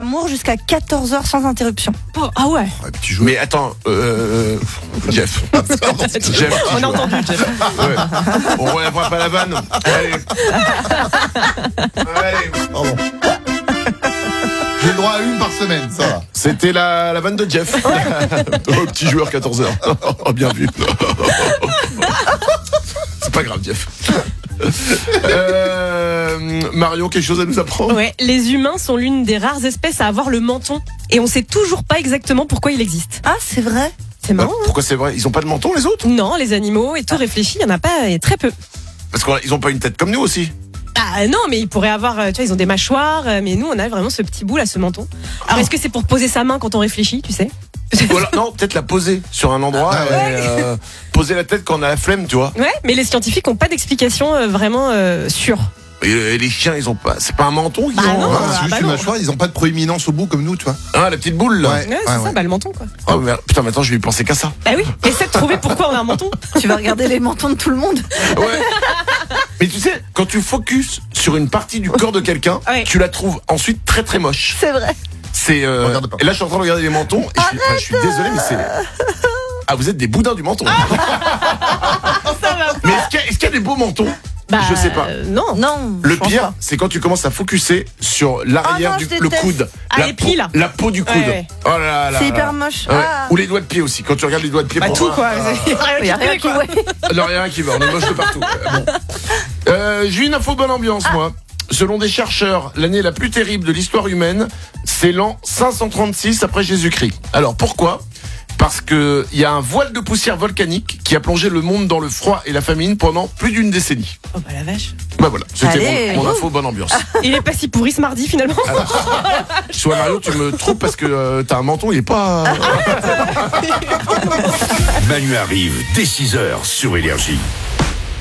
d'amour jusqu'à 14h sans interruption. Ah ouais. Ouais, petit joueur. Mais attends, Jeff. Jeff, On a entendu, Jeff. Ouais. On relèvera pas la vanne. Allez. Allez. Pardon. J'ai le droit à une par semaine, ça va. C'était la vanne de Jeff. Oh, petit joueur 14h. Oh, bien vu. C'est pas grave, Jeff. Marion, quelque chose à nous apprendre? Ouais, les humains sont l'une des rares espèces à avoir le menton. Et on sait toujours pas exactement pourquoi il existe. Ah, c'est vrai? C'est marrant, hein? Pourquoi c'est vrai? Ils ont pas de menton, les autres? Non, les animaux et tout réfléchi, il y en a pas, et très peu. Parce qu'ils ont pas une tête comme nous aussi. Ah non, mais ils pourraient avoir, tu vois, ils ont des mâchoires, mais nous on a vraiment ce petit bout là, ce menton. Alors est-ce que c'est pour poser sa main quand on réfléchit, tu sais? Voilà, non, peut-être la poser sur un endroit et poser la tête quand on a la flemme, tu vois. Ouais, mais les scientifiques ont pas d'explication vraiment sûre. Et les chiens, ils ont pas. C'est pas un menton qu'ils Bah ont. non. Ah, c'est juste bah une non. mâchoire, ils ont pas de proéminence au bout comme nous, tu vois. Ah, la petite boule là. Ouais. Ouais, c'est ça, bah le menton quoi. Oh merde, putain, maintenant je vais y penser qu'à ça. Bah oui, essaie de trouver pourquoi on a un menton. Tu vas regarder les mentons de tout le monde. Ouais. Mais tu sais, quand tu focuses sur une partie du corps de quelqu'un, Ouais. tu la trouves ensuite très très moche. C'est vrai. C'est. Regarde pas. Et là, je suis en train de regarder les mentons et je suis désolé, mais c'est. Ah, vous êtes des boudins du menton. Ça va. Mais est-ce qu'il y a des beaux mentons? Bah, Je sais pas. Non. Non. Le je pense pire, pas. c'est quand tu commences à focuser sur l'arrière Oh non, je le déteste. coude. Ah, les plis, là. La peau du coude. Ouais. Oh là là. C'est là. hyper moche. Ouais. Ah. Ou les doigts de pied aussi. Quand tu regardes les doigts de pied. Bah pour tout voir. quoi. Il y a rien qui quoi. ouais. Non, rien qui va. On est moche de partout. Bon. J'ai une info bonne ambiance, moi. Selon des chercheurs, l'année la plus terrible de l'histoire humaine, c'est l'an 536 après Jésus-Christ. Alors pourquoi? Parce que il y a un voile de poussière volcanique qui a plongé le monde dans le froid et la famine pendant plus d'une décennie. Oh bah la vache. Bah voilà, c'était Allez. mon info bonne ambiance. Il est pas si pourri ce mardi finalement. Soit Mario, tu me trompes parce que t'as un menton, il est pas. Manu arrive dès 6h sur Énergie.